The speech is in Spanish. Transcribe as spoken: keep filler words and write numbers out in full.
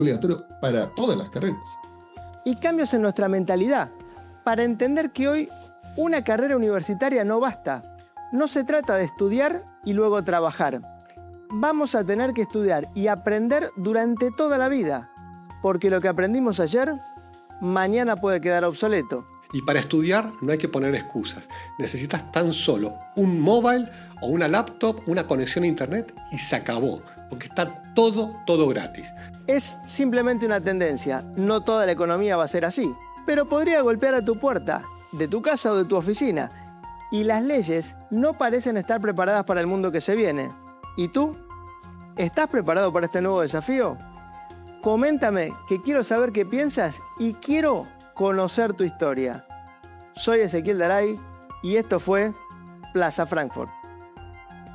obligatorio para todas las carreras. Y cambios en nuestra mentalidad, para entender que hoy una carrera universitaria no basta. No se trata de estudiar y luego trabajar. Vamos a tener que estudiar y aprender durante toda la vida, porque lo que aprendimos ayer, mañana puede quedar obsoleto. Y para estudiar no hay que poner excusas. Necesitas tan solo un móvil o una laptop, una conexión a internet y se acabó, porque está todo, todo gratis. Es simplemente una tendencia, no toda la economía va a ser así, pero podría golpear a tu puerta, de tu casa o de tu oficina, y las leyes no parecen estar preparadas para el mundo que se viene. ¿Y tú? ¿Estás preparado para este nuevo desafío? Coméntame, que quiero saber qué piensas y quiero conocer tu historia. Soy Ezequiel Daray y esto fue Plaza Frankfurt.